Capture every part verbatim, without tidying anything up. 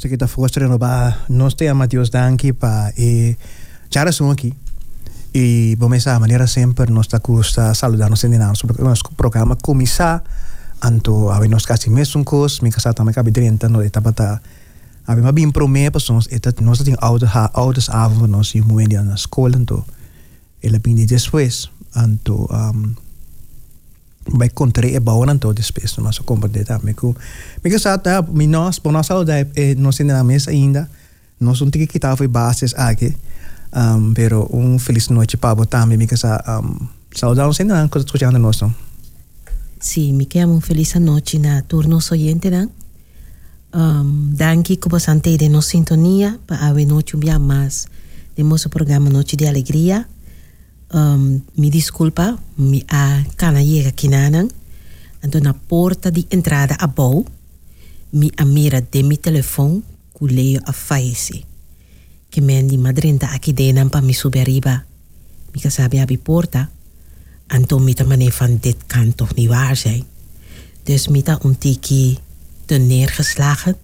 te kita fostre no ba nos te ama Dios danki pa e chara son aqui e bom essa maneira sempre nós está custa saludar nos ensinando sobre o nosso programa começar anto ave nos casi mesmo cos mi casa também cabe dentro no etapa ta ave ma bem prome pessoas eta nós tem oude ha oudes avond nós e moendi na escola então ela bem depois anto um vai contra e bauran todo espaço nosso comportamento também com mi casa ta mi nós por nós saúde e nós ainda na mesa ainda nós não tem que quitar foi bases aqui um, pero um feliz noite para botar mi casa um, saudamos ainda não coisa escutando nós não. Sí, me queda muy feliz noche na turnos oyente dan. Um, danke que vos ante de nos sintonía para haber noche un día más de nuestro programa Noche de Alegría. Um, mi disculpa, mi a cana llega kinanan. Ando na porta de entrada a bou. Mi amira de mi teléfono que leio a faese. Que me di madrinda aqui denan pa mi sube arriba. Mi ka sabi abi porta. Anto mita mane van dit kan toch niet waar zijn. Dus mita een tiki te neergeslagen.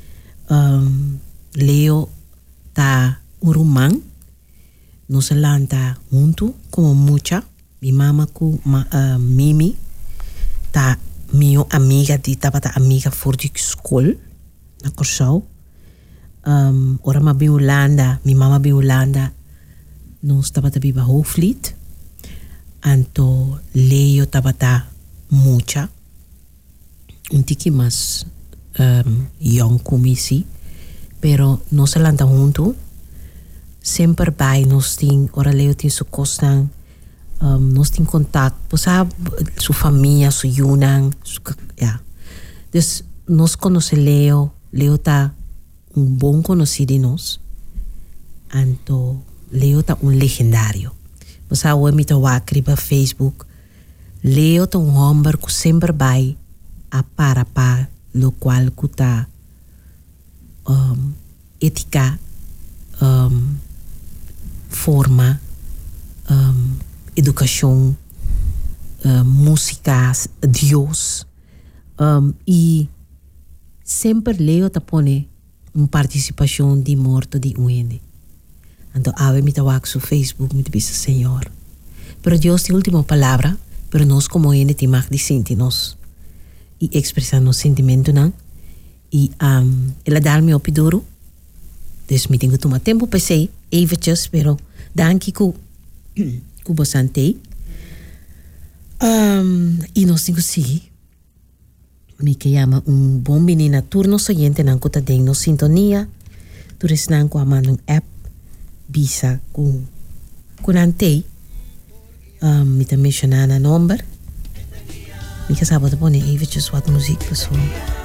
Um, Leo ta urumang. Nosa lanta junto como mucha. Mi mama ku ma, uh, Mimi. Ta mio amiga di tabata amiga voor die school. Na Corsau. Um, ora ma bi Holanda. Mi mama bi Holanda. Nos tabata bi ba Hoofdlied. Anto Leo tabata mucha. Un tiki más um, young commissie. Pero no se landa junto. Sempre bij nos ting. Ora Leo tin su kostan. Um, nos tin contact. Posa su familia, su yunang. Su, ja. Dus nos conoce Leo. Leo ta un bon conocido nos. Anto Leo ta un legendario. Você vai me tomar criba Facebook. Leo tem um homem que sempre vai a para para lo qual que tá um, ética, um, forma, um, educação, um, músicas, Deus. Um, e sempre Leo tá pone uma participação de morto de um ende. Então, ave me tawak su Facebook, me dice Señor. Pero Dios tiene última palabra, pero nos como ene te mag disinti nos. Y expresar nos sentimento nan. Y um, ela darme op duro. Dus me tengo tomar tempo para say, eventjes, pero danke ku, ku bosante. Um, y nos tengo si. Me que llama un bom menina turno soyente nan kuta den nos sintonía. Tu res nan ku amando un app. Bisa kung kunante um, mita mencionar na number. Mi kasabot po ni eventjes wat muziek. So